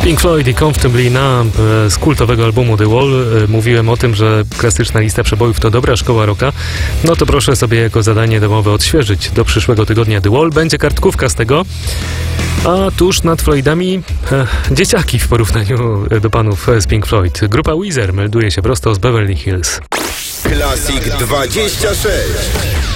Pink Floyd i Comfortably Numb z kultowego albumu The Wall. Mówiłem o tym, że klasyczna lista przebojów to dobra szkoła rocka. No to proszę sobie jako zadanie domowe odświeżyć do przyszłego tygodnia The Wall. Będzie kartkówka z tego. A tuż nad Floydami dzieciaki w porównaniu do panów z Pink Floyd. Grupa Weezer melduje się prosto z Beverly Hills. Classic 26.